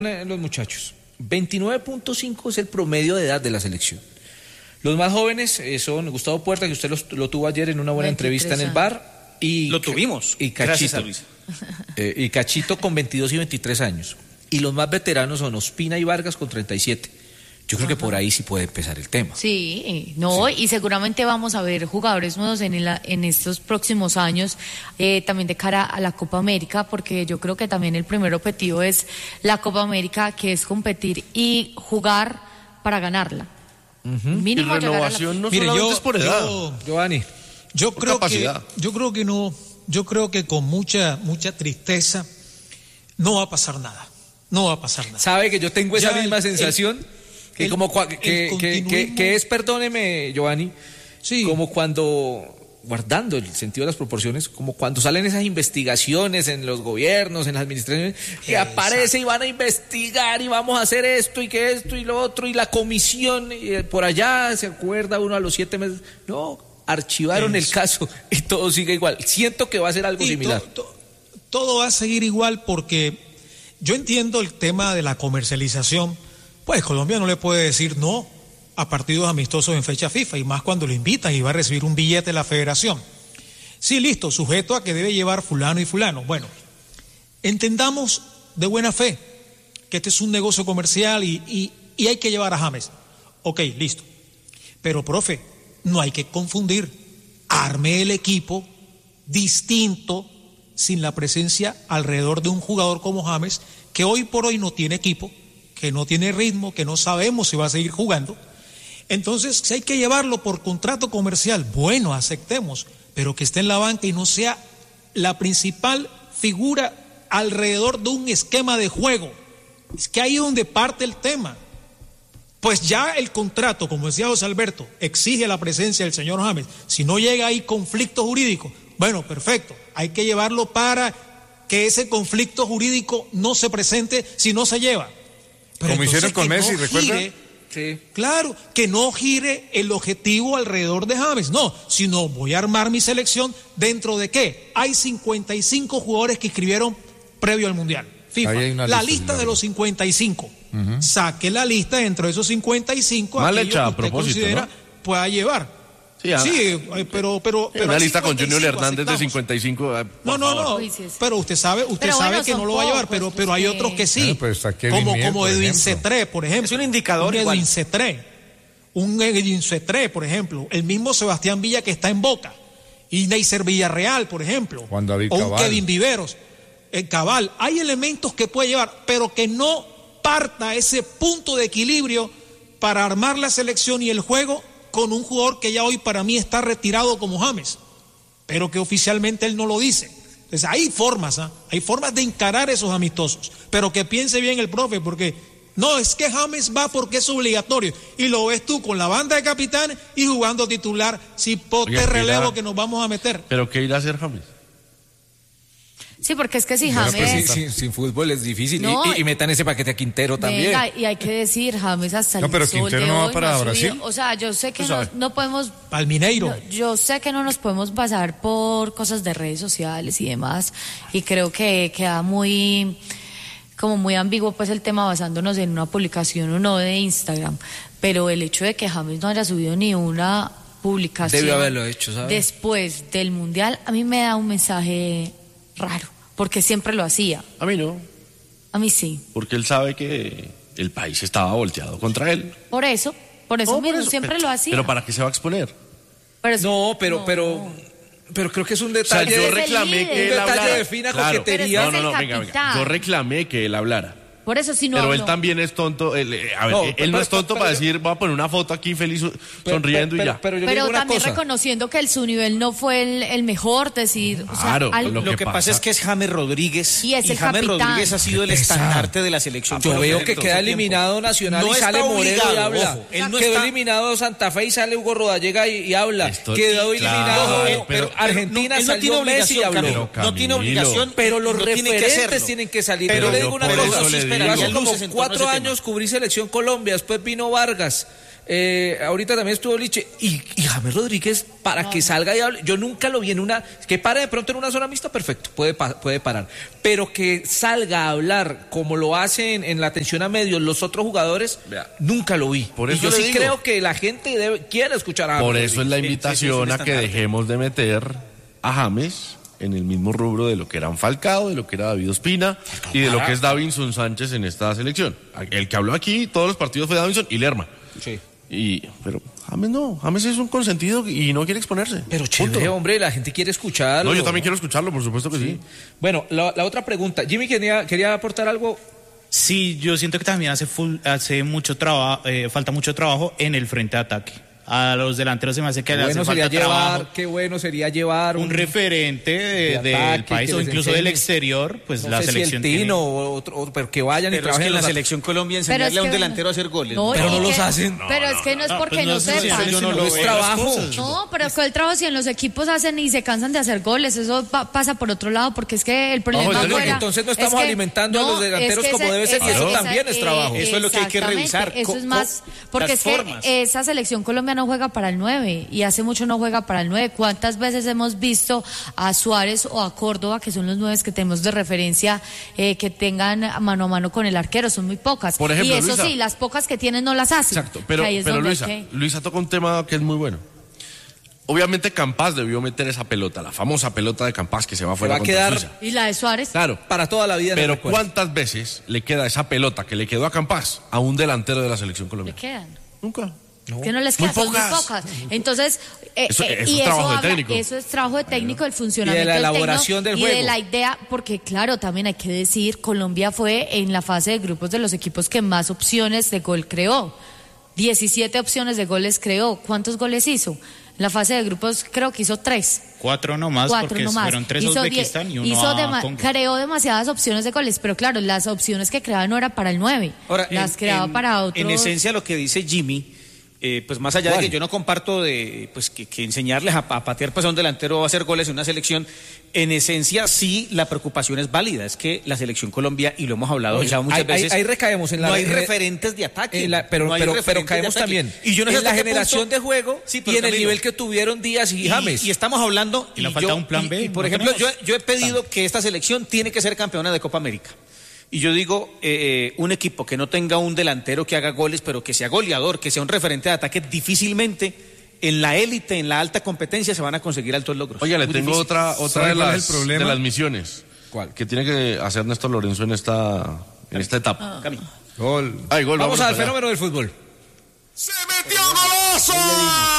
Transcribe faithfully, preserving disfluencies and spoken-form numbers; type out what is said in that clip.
los muchachos. veintinueve punto cinco es el promedio de edad de la selección. Los más jóvenes eh, son Gustavo Puerta, que usted los, lo tuvo ayer en una buena entrevista en el bar. Y lo tuvimos. Y Cachito. Gracias, eh, y Cachito con veintidós y veintitrés años. Y los más veteranos son Ospina y Vargas con treinta y siete. Yo creo Ajá. que por ahí sí puede empezar el tema. Sí, no, sí. Y seguramente vamos a ver jugadores nuevos en, el, en estos próximos años, eh, también de cara a la Copa América, porque yo creo que también el primer objetivo es la Copa América, que es competir y jugar para ganarla. Uh-huh. Mínimo y renovación la... no Mire, solamente yo, es por edad. Yo, Giovanni. Yo creo que, yo creo que no, yo creo que con mucha, mucha tristeza no va a pasar nada. No va a pasar nada. ¿Sabe que yo tengo esa ya misma el, sensación? El, que el, como que, que, que, que, que es, perdóneme, Giovanni, sí. como cuando, guardando el sentido de las proporciones, como cuando salen esas investigaciones en los gobiernos, en las administraciones, que Exacto. aparece y van a investigar y vamos a hacer esto y que esto y lo otro, y la comisión, y por allá se acuerda uno a los siete meses. No, archivaron Eso. el caso y todo sigue igual. Siento que va a ser algo y similar. To, to, todo va a seguir igual porque yo entiendo el tema de la comercialización. Pues Colombia no le puede decir no a partidos amistosos en fecha FIFA, y más cuando lo invitan y va a recibir un billete de la federación. Sí, listo, sujeto a que debe llevar fulano y fulano. Bueno, entendamos de buena fe que este es un negocio comercial y, y, y hay que llevar a James. Ok, listo. Pero, profe, no hay que confundir. Arme el equipo distinto sin la presencia alrededor de un jugador como James, que hoy por hoy no tiene equipo, que no tiene ritmo, que no sabemos si va a seguir jugando. Entonces, si hay que llevarlo por contrato comercial, bueno, aceptemos, pero que esté en la banca y no sea la principal figura alrededor de un esquema de juego. Es que ahí es donde parte el tema. Pues ya el contrato, como decía José Alberto, exige la presencia del señor James. Si no llega ahí conflicto jurídico, bueno, perfecto, hay que llevarlo para que ese conflicto jurídico no se presente si no se lleva. Pero como hicieron con Messi, no ¿recuerda? Gire, sí. Claro, que no gire el objetivo alrededor de James, no, sino voy a armar mi selección dentro de ¿qué? Hay cincuenta y cinco jugadores que inscribieron previo al Mundial. FIFA, la lista, lista de los cincuenta y cinco. Uh-huh. Saque la lista dentro de esos cincuenta y cinco, mal aquellos hecha, que a usted propósito, considera ¿no? pueda llevar. Sí, sí, pero, pero, pero una lista con Junior Hernández de cincuenta y cinco. No, no, no. Pero usted sabe, usted pero sabe bueno, que no lo va a llevar, pero, pues, pero hay otros que sí. Bueno, pues, como Mier, como Edwin Cetré, por ejemplo. Es un indicador. Un Edwin Cetré. Un Edwin Cetré, por ejemplo. El mismo Sebastián Villa que está en Boca. Y Neisser Villarreal, por ejemplo. Juan David o Cabal. un Kevin Viveros. El Cabal. Hay elementos que puede llevar, pero que no parta ese punto de equilibrio para armar la selección y el juego con un jugador que ya hoy para mí está retirado como James, pero que oficialmente él no lo dice. Entonces hay formas, ¿eh? hay formas de encarar esos amistosos, pero que piense bien el profe, porque no, es que James va porque es obligatorio, y lo ves tú con la banda de capitanes y jugando titular, si pote relevo irá, que nos vamos a meter. ¿Pero qué irá a hacer James? Sí, porque es que si James... Pues sin, sin, sin fútbol es difícil, no, y, y metan ese paquete a Quintero también. Venga, y hay que decir, James hasta el No, pero sol Quintero de no hoy va para no Brasil. O sea, yo sé que no, no podemos... Al Mineiro. No, yo sé que no nos podemos basar por cosas de redes sociales y demás, y creo que queda muy... como muy ambiguo pues el tema basándonos en una publicación o no de Instagram, pero el hecho de que James no haya subido ni una publicación... Debió haberlo hecho, ¿sabes? Después del Mundial, a mí me da un mensaje raro. Porque siempre lo hacía. A mí no. A mí sí. Porque él sabe que el país estaba volteado contra él. Por eso, por eso no, mismo, por eso. siempre pero, lo hacía. Pero ¿para qué se va a exponer? Pero eso, no, pero, no. pero, pero creo que es un detalle. O sea, yo reclamé que él hablara. Un detalle de fina claro. coquetería. No, no, no, venga, venga. Yo reclamé que él hablara. Por eso sí no Pero habló. él también es tonto. Él, a ver, no, él pero, no es tonto pero, para pero, decir, voy a poner una foto aquí feliz, sonriendo pero, y ya. Pero, pero, pero también cosa. reconociendo que el, su nivel no fue el, el mejor, decir, claro, o sea, al, lo, lo que pasa, pasa es que es James Rodríguez y, es y el James capitán. Rodríguez ha sido el estandarte de la selección. Yo veo que queda eliminado Nacional no y sale Moreno y habla. Ojo, él no quedó está... eliminado Santa Fe y sale Hugo Rodallega y, y habla. Esto, quedó eliminado claro, pero, pero, pero Argentina no, salió no Messi y habló. Pero, no tiene obligación, pero los no referentes tiene que tienen que salir. Pero yo le digo una cosa, hace como cuatro años cubrí Selección Colombia, después vino Vargas, Eh, ahorita también estuvo Liche y, y James Rodríguez para no. que salga y hable. Yo nunca lo vi en una, que pare de pronto en una zona mixta, perfecto, puede, puede parar, pero que salga a hablar como lo hacen en la atención a medios los otros jugadores, Vea. nunca lo vi. Por eso y yo sí digo, creo que la gente debe, quiere escuchar a James Por Rodríguez. eso es la invitación sí, sí, sí, a que dejemos de meter a James en el mismo rubro de lo que eran Falcao, de lo que era David Ospina y de lo que es Davinson Sánchez en esta selección. El que habló aquí todos los partidos fue Davinson y Lerma. Sí. Y, pero James no, James es un consentido y no quiere exponerse. Pero chévere, hombre, la gente quiere escucharlo. No, yo también quiero escucharlo, por supuesto que sí. sí. Bueno, la, la otra pregunta, Jimmy quería, quería aportar algo. Sí, yo siento que también hace, full, hace mucho trabajo, eh, falta mucho trabajo en el frente de ataque. A los delanteros se me hace que qué bueno hace sería falta llevar, trabajo. Qué bueno sería llevar un, un referente de, de ataque, del país o incluso del exterior, pues no la sé selección si el Tino tiene... o otro, o, pero que vayan pero y trabajen es que en la los... selección Colombia enseñarle a un que, delantero a hacer goles. No, pero no que, los hacen. No, pero no, es que no es porque no, pues no, no sepan. Yo no, no es trabajo. No, pero es que el trabajo si en los equipos hacen y se cansan de hacer goles, eso pa, pasa por otro lado, porque es que el problema no, fuera, entonces no estamos es que, alimentando no, a los delanteros es como ese, debe ser, y eso esa, también es trabajo. Eso es lo que hay que revisar. Eso es más, porque es que esa selección Colombia no juega para el nueve y hace mucho no juega para el nueve. ¿Cuántas veces hemos visto a Suárez o a Córdoba, que son los nueve que tenemos de referencia, eh, que tengan mano a mano con el arquero? Son muy pocas. Por ejemplo, y eso Luisa, sí, las pocas que tienen no las hacen. Exacto, pero, pero Luisa, que... Luisa toca un tema que es muy bueno. Obviamente Campas debió meter esa pelota, la famosa pelota de Campas que se va fuera va a quedar Suiza. Y la de Suárez. Claro, para toda la vida. Pero ¿cuántas veces le queda esa pelota que le quedó a Campas a un delantero de la selección colombiana? ¿Le quedan? Nunca. No. Que no les queda, son muy pocas. Entonces, eh, eso, eh, eso y es eso, trabajo habla, de técnico. eso es trabajo de técnico, el funcionamiento y de la del elaboración técnico, del juego. y de la idea, porque claro, también hay que decir, Colombia fue en la fase de grupos de los equipos que más opciones de gol creó. diecisiete opciones de goles creó. ¿Cuántos goles hizo? En la fase de grupos creo que hizo tres. Cuatro nomás, Cuatro porque nomás. fueron tres hizo Uzbekistán die, y uno hizo a dema, Congo. Creó demasiadas opciones de goles, pero claro, las opciones que creaba no era para el nueve. Ahora, las en, creaba en, para otros. En esencia, lo que dice Jimmy, eh, pues más allá ¿Cuál? de que yo no comparto de pues que, que enseñarles a, a patear pues, a un delantero a hacer goles en una selección, en esencia sí la preocupación es válida. Es que la selección Colombia, y lo hemos hablado Oye, ya muchas ahí, veces, ahí, ahí recaemos en la no hay re, referentes de ataque. La, pero, no hay pero, referentes pero caemos también y yo no sé en la qué generación punto, de juego sí, y en el digo, nivel que tuvieron Díaz y, y James. Y estamos hablando... Y, y le falta yo, un plan B. Y, y por ¿no ejemplo, yo, yo he pedido Tanto. que esta selección tiene que ser campeona de Copa América. Y yo digo, eh, un equipo que no tenga un delantero que haga goles, pero que sea goleador, que sea un referente de ataque, difícilmente en la élite, en la alta competencia, se van a conseguir altos logros. Oye, le Muy tengo difícil. otra, otra de, las, de las misiones. ¿Cuál? Que tiene que hacer Néstor Lorenzo en esta, en esta etapa. Ah. Gol. Ay, gol. Vamos, vamos al allá. fenómeno del fútbol. ¡Se metió golazo!